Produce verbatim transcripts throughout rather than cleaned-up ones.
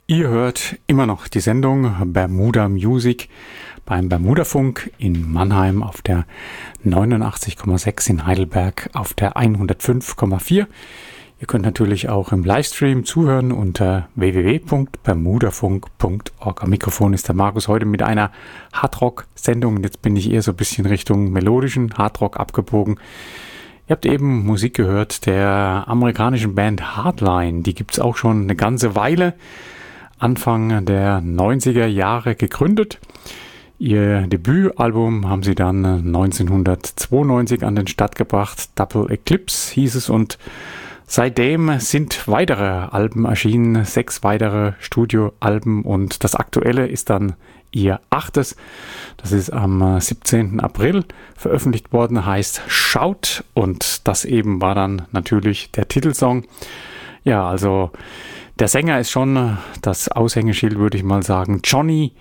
Ihr hört immer noch die Sendung Bermuda Music beim Bermudafunk in Mannheim auf der neunundachtzig Komma sechs, in Heidelberg auf der hundertfünf Komma vier. Ihr könnt natürlich auch im Livestream zuhören unter w w w punkt bermudafunk punkt org. Am Mikrofon ist der Markus heute mit einer Hardrock-Sendung. Jetzt bin ich eher so ein bisschen Richtung melodischen Hardrock abgebogen. Ihr habt eben Musik gehört der amerikanischen Band Hardline. Die gibt es auch schon eine ganze Weile. Anfang der neunziger Jahre gegründet. Ihr Debütalbum haben sie dann neunzehnhundertzweiundneunzig an den Start gebracht. Double Eclipse hieß es, und seitdem sind weitere Alben erschienen, sechs weitere Studioalben, und das aktuelle ist dann ihr achtes. Das ist am siebzehnten April veröffentlicht worden, heißt Shout, und das eben war dann natürlich der Titelsong. Ja, also der Sänger ist schon das Aushängeschild, würde ich mal sagen, Johnny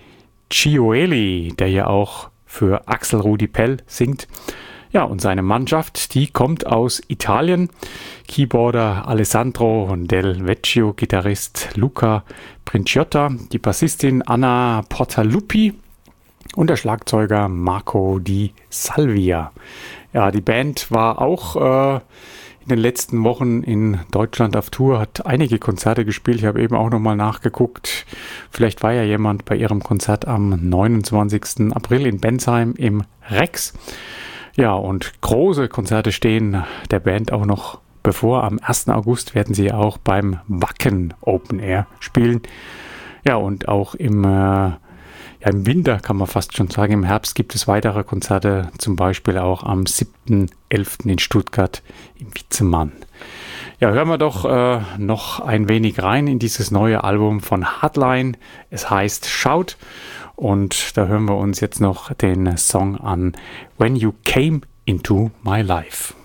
Gioeli, der ja auch für Axel Rudi Pell singt. Ja, und seine Mannschaft, die kommt aus Italien. Keyboarder Alessandro Del Vecchio, Gitarrist Luca Princiotta, die Bassistin Anna Portaluppi und der Schlagzeuger Marco Di Salvia. Ja, die Band war auch äh, in den letzten Wochen in Deutschland auf Tour, hat einige Konzerte gespielt. Ich habe eben auch nochmal nachgeguckt. Vielleicht war ja jemand bei ihrem Konzert am neunundzwanzigsten April in Bensheim im Rex. Ja, und große Konzerte stehen der Band auch noch bevor. Am ersten August werden sie auch beim Wacken Open Air spielen. Ja, und auch im, äh, ja, im Winter, kann man fast schon sagen, im Herbst gibt es weitere Konzerte, zum Beispiel auch am siebten elften in Stuttgart im Witzemann. Ja, hören wir doch äh, noch ein wenig rein in dieses neue Album von Hardline. Es heißt Shout, und da hören wir uns jetzt noch den Song an When You Came Into My Life.